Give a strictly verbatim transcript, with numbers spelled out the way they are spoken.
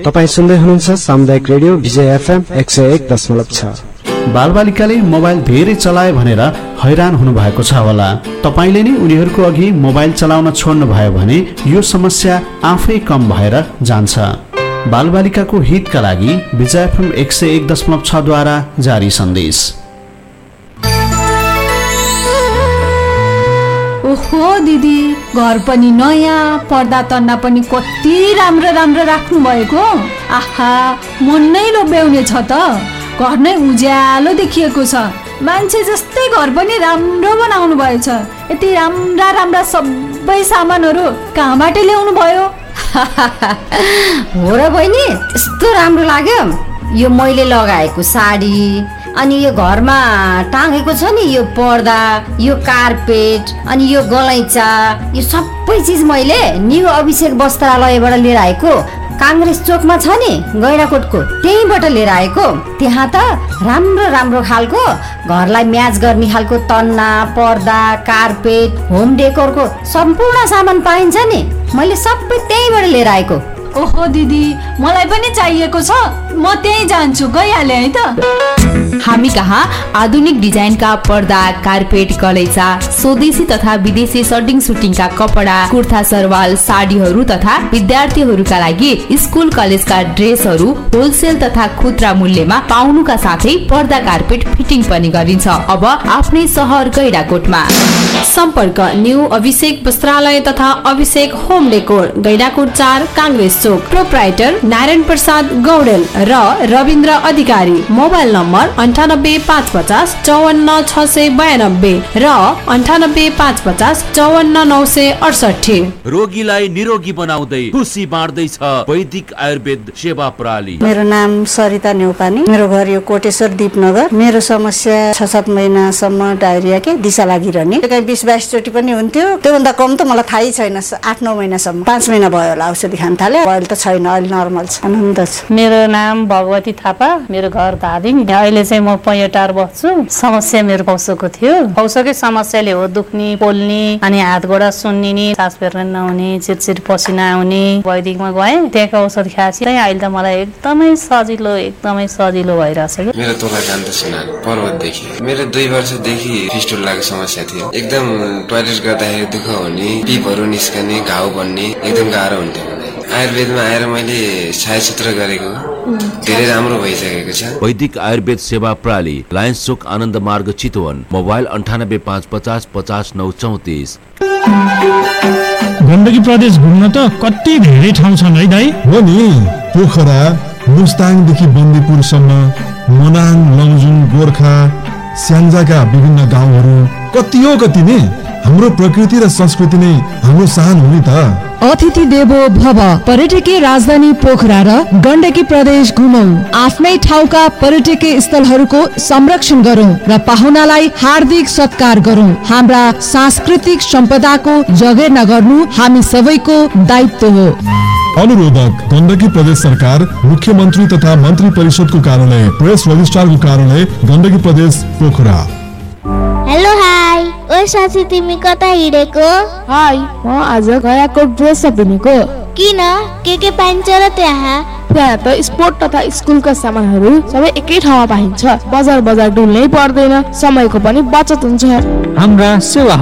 तपाईं सुन्दै हुनुहुन्छ सामुदायिक रेडियो विजय एफएम एक सय एक दशमलव छ। बालबालिकाले मोबाइल धेरै चलाए भनेर हैरान हुनु भएको छ होला। तपाईले नै उनीहरूको अघि मोबाइल चलाउन छोड्नु भयो भने यो समस्या आफै कम भएर जान्छ। बालबालिकाको हितका लागि विजय एफएम एक सय एक दशमलव छ द्वारा जारी सन्देश। ओहो दिदी, घर पनि नयाँ, पर्दा तन्ना पनि कति राम्रो राम्रो राख्नु भएको। आहा, मन नै लोभ्याउने छ त। घर नै उज्यालो देखिएको छ। मान्छे जस्तै घर पनि राम्रो बनाउनु भएछ। यति राम्रा राम्रा सबै सामानहरू कहाँबाट ल्याउनु भयो? हो र बहिनी, यस्तो राम्रो लाग्यो। यो मैले लगाएको साडी, अनि यो घरमा टाँगेको छ नि यो पर्दा, यो कार्पेट, अनि यो गलैँचा, यो सबै चिज मैले न्यू अभिषेक वस्त्रालयबाट लिएर आएको। काङ्ग्रेस चोकमा छ नि गैडाकोटको, त्यहीँबाट लिएर आएको। त्यहाँ त राम्रो राम्रो खालको घरलाई म्याच गर्ने खालको तन्ना, पर्दा, कार्पेट, होम डेकोरको सम्पूर्ण सामान पाइन्छ नि। मैले सबै त्यहीँबाट लिएर आएको। ओहो दिदी, मलाई पनि चाहिएको छ। म त्यहीँ जान्छु, गइहालेँ है त। हामी कहाँ आधुनिक डिजाइनका पर्दा, कार्पेट, गलैँचा, स्वदेशी तथा विदेशी सर्टिङ सुटिङका कपडा, कुर्ता सरवाल, साडीहरू तथा विद्यार्थीहरूका लागि स्कुल कलेजका ड्रेसहरू होलसेल तथा खुद्रा मूल्यमा पाउनुका साथै पर्दा, कार्पेट फिटिङ पनि गरिन्छ। अब आफ्नै सहर गैडाकोटमा सम्पर्क न्यू अभिषेक वस्त्रालय तथा अभिषेक होम डेकोर, गैडाकोट चार, काङ्ग्रेस चोक। प्रोप्राइटर नारायण प्रसाद गौडेल र रविन्द्र अधिकारी। मोबाइल नम्बर अन्ठानब्बे पाँच पचास चौवन्न छ सय बयानब्बे र अन्ठानब्बे पाँच पचास चौवन्न नौ सय अडसठी। रोगीलाई निरोगी बनाउँदै खुसी बाँड्दैछ वैदिक आयुर्वेद सेवा प्रणाली। मेरो नाम सरिता न्यौपानी, मेरो घर यो कोटेश्वर दीपनगर। मेरो समस्या छ सात महिनासम्म डायरिया के दिशा लागिरहने, कहीँ बिस बाइस चोटि पनि हुन्थ्यो। त्योभन्दा कम त मलाई थाहै छैन। आठ नौ महिनासम्म, पाँच महिना भयो होला औषधि खान थाले। अहिले त छैन, अहिले नर्मल छ, आनन्द छ। मेरो नाम भगवती थापा, मेरो घर धादिङ। अहिले चाहिँ म पैटार बस्छु। समस्या मेरो पौसोको थियो। पौसोकै समस्याले हो दुख्ने, पोल्ने, अनि हात गोडा सुन्निने, सास फेर्न नहुने, चिरचिर पसिना आउने। वैदिकमा गएँ, त्यहाँको औषध खाएपछि अहिले त मलाई एकदमै सजिलो एकदमै सजिलो भइरहेछ। मेरो तोला कान्त सुनार पर्वतदेखि। मेरो दुई वर्षदेखि फिस्टुलाको समस्या थियो। एकदम टोयलेट गर्दाखेरि दुःख हुने, पिपहरू निस्कने, घाउ बन्ने, एकदम गाह्रो हुन्थ्यो। आयुर्वेदमा आएर मैले छायासूत्र गरेको, धेरै राम्रो भइसकेको छ। वैदिक आयुर्वेद सेवा प्रणाली, लायन्स चोक, आनन्द मार्ग, चितवन। मोबाइल अन्ठानब्बे पाँच पचास पचास नौ चौतिस। गण्डकी प्रदेश घुम्न त कति धेरै ठाउँ छन् है दाइ? हो नि, पोखरा, मुस्ताङदेखि बन्दीपुरसम्म, मनाङ, लमजुङ, गोर्खा, स्याङ्जाका विभिन्न गाउँहरू कति हो कति नै। हाम्रो प्रकृति र संस्कृति नै हाम्रो शान हो नि त। अतिथि देवो भव, पर्यटकीय राजधानी पोखरा र गण्डकी प्रदेश घुमौं। आफ्नै ठाउँका पर्यटकीय स्थलहरूको संरक्षण गरौं र पाहुनालाई हार्दिक सत्कार गरौं। हाम्रा सांस्कृतिक सम्पदाको जगेर्ना गर्नु हामी सबैको दायित्व हो। अनुरोधक गण्डकी प्रदेश सरकार, मुख्यमन्त्री तथा मन्त्री परिषदको कार्यालय, प्रेस रजिस्ट्रारको कार्यालय, गण्डकी प्रदेश पोखरा। हेलो हाई, ओ साथी तिमी कता हिँडेको? हाई, म आज गयाकोट ड्रेस किनेको। किन? के के पाइन्छ र त्यहाँ? त्यहाँ त स्पोर्ट तथा स्कुलका सामानहरू सबै एकै ठाउँमा पाइन्छ। बजार बजार डुल्नै पर्दैन, समयको पनि बचत हुन्छ। हाम्रा सेवा